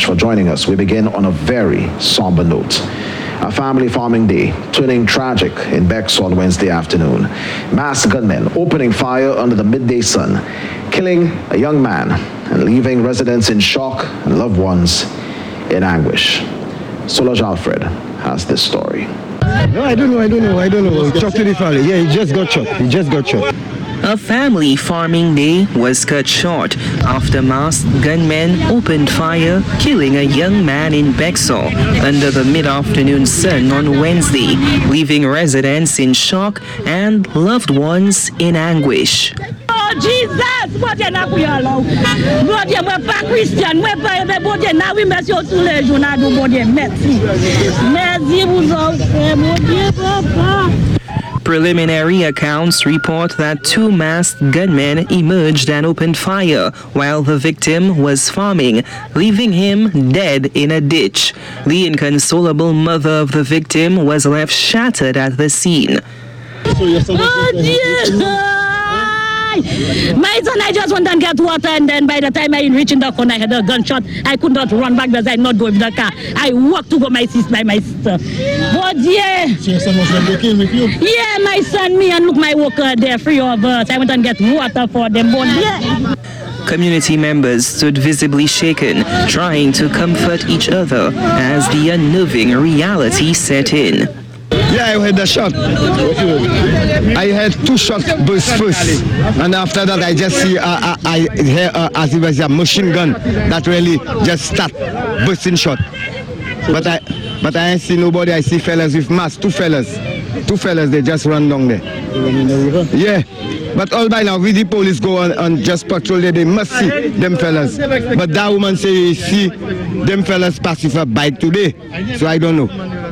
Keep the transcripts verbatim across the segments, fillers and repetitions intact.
much for joining us. We begin on a very somber note. A family farming day turning tragic in Bexar on Wednesday afternoon. Masked gunmen opening fire under the midday sun, killing a young man and leaving residents in shock and loved ones in anguish. Solange Alfred has this story. No, I don't know, I don't know, I don't know. Talk to the family. Yeah, he just got shot. He just got shot. A family farming day was cut short after masked gunmen opened fire, killing a young man in Bexar under the mid-afternoon sun on Wednesday, leaving residents in shock and loved ones in anguish. Oh Jesus, what did we allow? What did we pas Christian? We pas de bon Dieu. Now we merci tous les jours na do bon Dieu. Merci. Merci vous autres, mon Dieu papa. Preliminary accounts report that two masked gunmen emerged and opened fire while the victim was farming, leaving him dead in a ditch. The inconsolable mother of the victim was left shattered at the scene. Oh dear! My son, I just went and get water, and then by the time I reached in the corner, I had a gunshot. I could not run back because I not go with the car. I walked to go my sister, by my sister. But yeah. So your son was working with you? Yeah, my son, me, and look, my worker there, three of us. I went and get water for them. But yeah. Community members stood visibly shaken, trying to comfort each other as the unnerving reality set in. Yeah, I had a shot. I had two shots burst first, and after that I just see uh, uh, I hear uh, as it was a machine gun that really just start bursting shot. But I but I ain't see nobody. I see fellas with masks, two fellas, two fellas. They just run down there. Yeah. But all by now, with the police go on and just patrol there, they must see them fellas. But that woman say see them fellas pass with a bike today, so I don't know.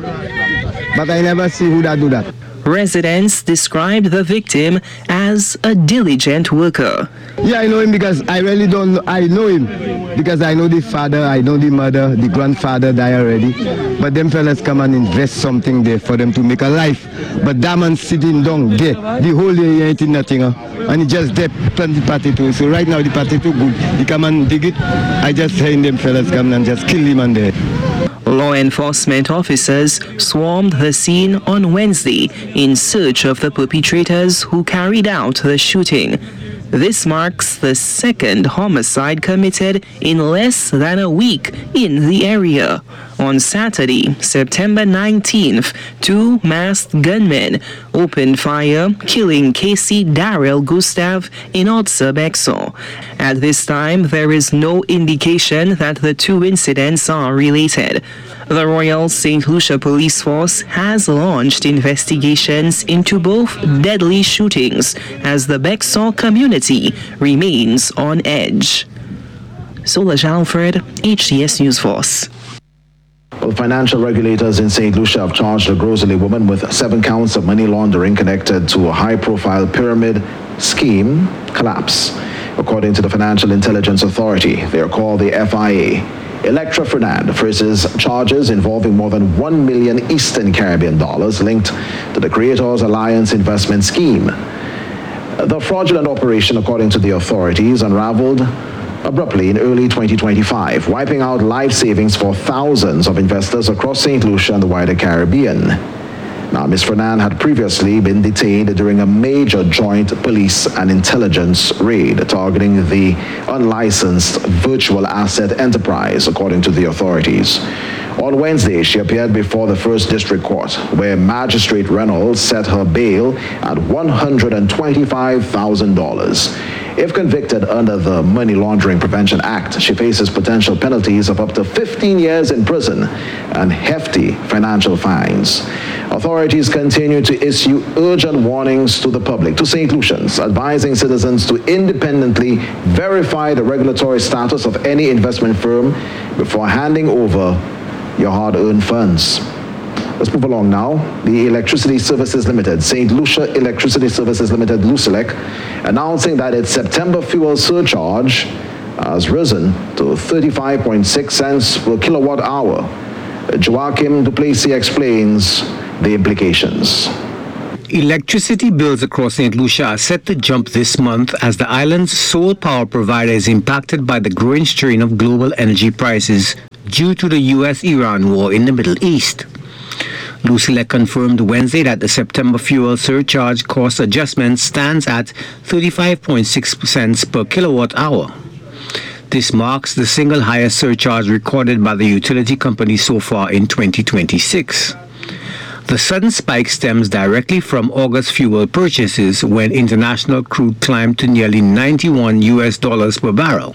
But I never see who that do that. Residents described the victim as a diligent worker. Yeah, I know him because I really don't know. I know him because I know the father, I know the mother, the grandfather died already. But them fellas come and invest something there for them to make a life. But that man sitting down there, the whole day he ain't eating nothing. Huh? And he just there plant the potato. So right now the potato good. He come and dig it. I just heard them fellas come and just kill him and there. Law enforcement officers swarmed the scene on Wednesday in search of the perpetrators who carried out the shooting. This marks the second homicide committed in less than a week in the area. On Saturday, September nineteenth, two masked gunmen opened fire, killing Casey Darrell Gustav in Otsa, Bexar. At this time, there is no indication that the two incidents are related. The Royal Saint Lucia Police Force has launched investigations into both deadly shootings as the Bexar community remains on edge. Solange Alfred, H C S News Force. Well, financial regulators in Saint Lucia have charged a Grosley woman with seven counts of money laundering connected to a high-profile pyramid scheme collapse. According to the Financial Intelligence Authority, they are called the F I A. Electra Fernand faces charges involving more than one million Eastern Caribbean dollars linked to the Creators Alliance investment scheme. The fraudulent operation, according to the authorities, unraveled abruptly in early twenty twenty-five, wiping out life savings for thousands of investors across Saint Lucia and the wider Caribbean. Now, Miz Fernand had previously been detained during a major joint police and intelligence raid targeting the unlicensed virtual asset enterprise, according to the authorities. On Wednesday, she appeared before the First District Court, where Magistrate Reynolds set her bail at one hundred twenty-five thousand dollars. If convicted under the Money Laundering Prevention Act, she faces potential penalties of up to fifteen years in prison and hefty financial fines. Authorities continue to issue urgent warnings to the public, to Saint Lucians, advising citizens to independently verify the regulatory status of any investment firm before handing over your hard-earned funds. Let's move along now. The Electricity Services Limited, Saint Lucia Electricity Services Limited, Lucelec, announcing that its September fuel surcharge has risen to thirty-five point six cents per kilowatt hour. Joachim Duplessis explains the implications. Electricity bills across Saint Lucia are set to jump this month as the island's sole power provider is impacted by the growing strain of global energy prices. due to the U S Iran war in the Middle East. Lucelec confirmed Wednesday that the September fuel surcharge cost adjustment stands at thirty-five point six cents per kilowatt hour. This marks the single highest surcharge recorded by the utility company so far in twenty twenty-six. The sudden spike stems directly from August fuel purchases when international crude climbed to nearly ninety-one U S dollars per barrel.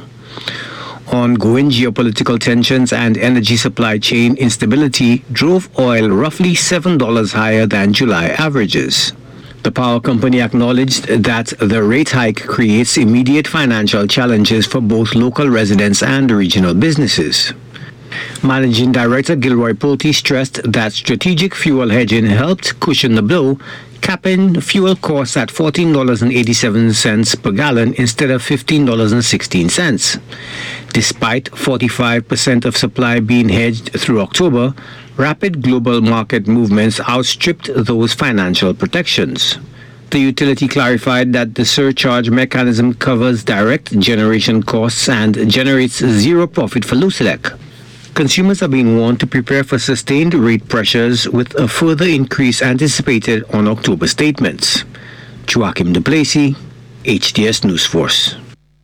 Ongoing geopolitical tensions and energy supply chain instability drove oil roughly seven dollars higher than July averages. The power company acknowledged that the rate hike creates immediate financial challenges for both local residents and regional businesses. Managing Director Gilroy Pulte stressed that strategic fuel hedging helped cushion the blow, capping fuel costs at fourteen dollars and eighty-seven cents per gallon instead of fifteen dollars and sixteen cents. Despite forty-five percent of supply being hedged through October, rapid global market movements outstripped those financial protections. The utility clarified that the surcharge mechanism covers direct generation costs and generates zero profit for Lucelec. Consumers are being warned to prepare for sustained rate pressures with a further increase anticipated on October statements. Joachim Duplessis, H D S News Force.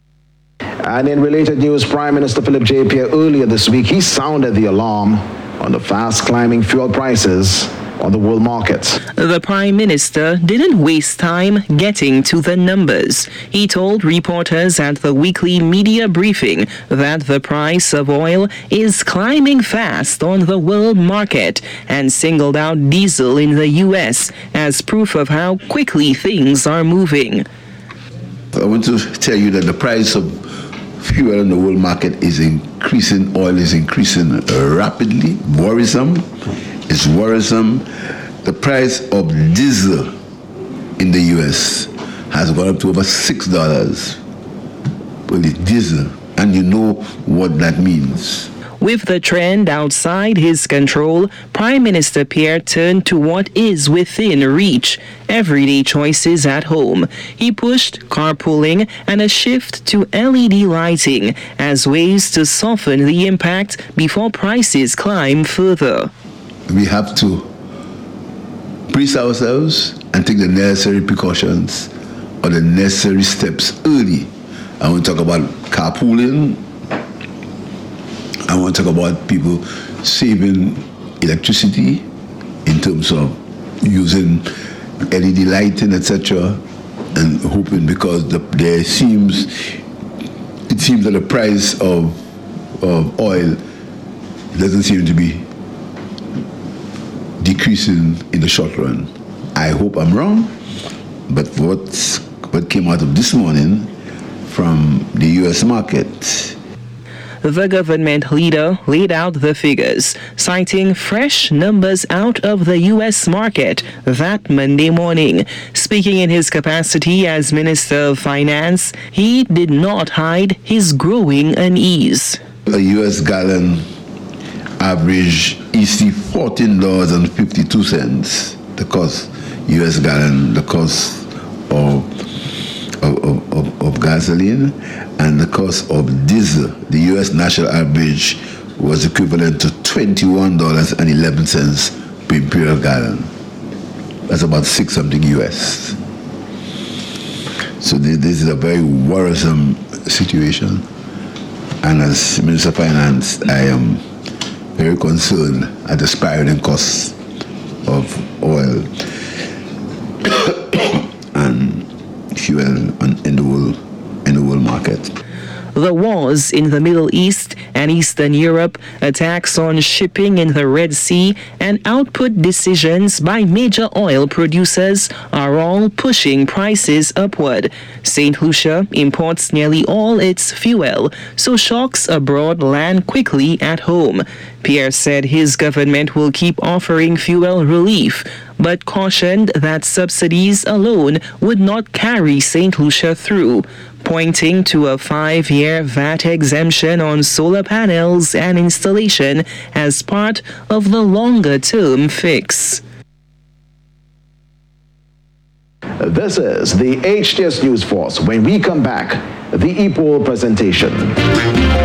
And in related news, Prime Minister Philip J. Pierre earlier this week, he sounded the alarm on the fast climbing fuel prices on the world markets. The Prime Minister didn't waste time getting to the numbers. He told reporters at the weekly media briefing that the price of oil is climbing fast on the world market and singled out diesel in the U S as proof of how quickly things are moving. I want to tell you that the price of fuel in the world market is increasing. Oil is increasing rapidly. Worrisome. It's worrisome. The price of diesel in the U S has gone up to over six dollars. Well, it's diesel, and you know what that means. With the trend outside his control, Prime Minister Pierre turned to what is within reach: everyday choices at home. He pushed carpooling and a shift to L E D lighting as ways to soften the impact before prices climb further. We have to brace ourselves and take the necessary precautions or the necessary steps early. I want to talk about carpooling. I want to talk about people saving electricity in terms of using L E D lighting, et cetera, and hoping, because the, there seems it seems that the price of of oil doesn't seem to be decreasing in the short run. I hope I'm wrong, but what's, what came out of this morning from the U S market. The government leader laid out the figures, citing fresh numbers out of the U S market that Monday morning. Speaking in his capacity as Minister of Finance, he did not hide his growing unease. A U S gallon average is fourteen dollars and fifty-two cents. The cost, U S gallon, the cost of Of, of, of gasoline, and the cost of diesel. The U S national average was equivalent to twenty-one dollars and eleven cents per imperial gallon. That's about six something U S. So this, this is a very worrisome situation. And as Minister of Finance, I am very concerned at the spiraling costs of oil and fuel in the world in the world market. The wars in the Middle East and Eastern Europe, attacks on shipping in the Red Sea, and output decisions by major oil producers are all pushing prices upward. Saint Lucia imports nearly all its fuel, so shocks abroad land quickly at home. Pierre said his government will keep offering fuel relief, but cautioned that subsidies alone would not carry Saint Lucia through, pointing to a five-year V A T exemption on solar panels and installation as part of the longer-term fix. This is the H T S News Force. When we come back, the E P O L presentation.